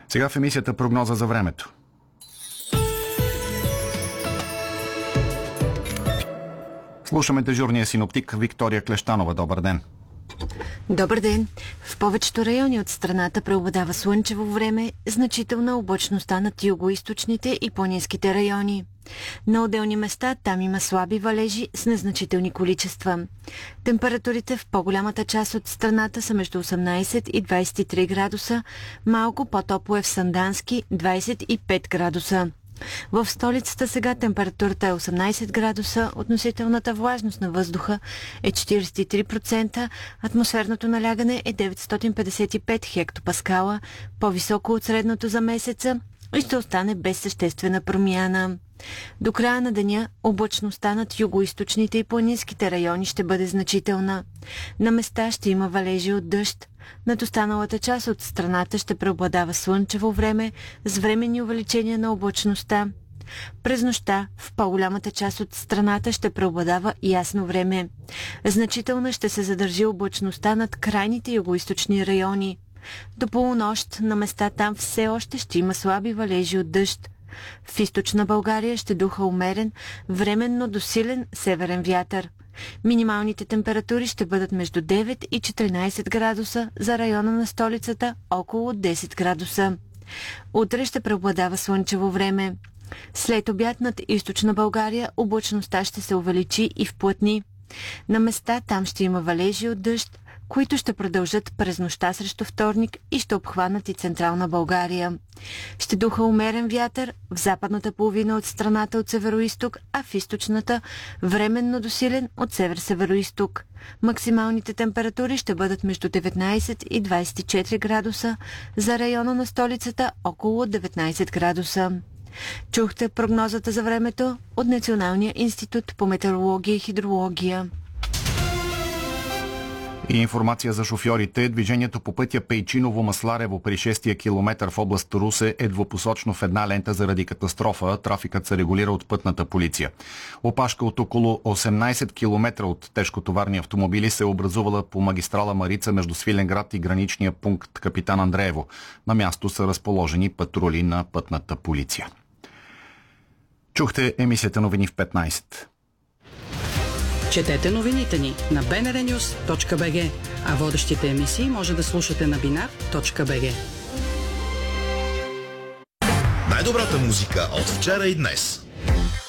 Сега в емисията прогноза за времето. Слушаме дежурния синоптик Виктория Клещанова. Добър ден! Добър ден! В повечето райони от страната преобладава слънчево време, значителна облачността над югоизточните и планинските райони. На отделни места там има слаби валежи с незначителни количества. Температурите в по-голямата част от страната са между 18 и 23 градуса, малко по-топло е в Сандански 25 градуса. В столицата сега температурата е 18 градуса, относителната влажност на въздуха е 43%, атмосферното налягане е 955 хектопаскала, по-високо от средното за месеца и ще остане без съществена промяна. До края на деня облачността над югоизточните и планинските райони ще бъде значителна. На места ще има валежи от дъжд. Над останалата част от страната ще преобладава слънчево време с временни увеличения на облачността. През нощта в по-голямата част от страната ще преобладава ясно време. Значителна ще се задържи облачността над крайните югоизточни райони. До полунощ на места там все още ще има слаби валежи от дъжд. В източна България ще духа умерен, временно до силен северен вятър. Минималните температури ще бъдат между 9 и 14 градуса, за района на столицата около 10 градуса. Утре ще преобладава слънчево време. След обяд над източна България облачността ще се увеличи и вплътни. На места там ще има валежи от дъжд, които ще продължат през нощта срещу вторник и ще обхванат и централна България. Ще духа умерен вятър в западната половина от страната от североизток, а в източната временно до силен от север-североизток. Максималните температури ще бъдат между 19 и 24 градуса, за района на столицата около 19 градуса. Чухте прогнозата за времето от Националния институт по метеорология и хидрология. И информация за шофьорите. Движението по пътя Пейчиново-Масларево при 6-я километър в област Русе е двупосочно в една лента заради катастрофа. Трафикът се регулира от пътната полиция. Опашка от около 18 км от тежкотоварни автомобили се е образувала по магистрала Марица между Свиленград и граничния пункт Капитан Андреево. На място са разположени патрули на пътната полиция. Чухте емисията новини в 15. Четете новините ни на bnrnews.bg, а водещите емисии може да слушате на binar.bg. Най-добрата музика от вчера и днес.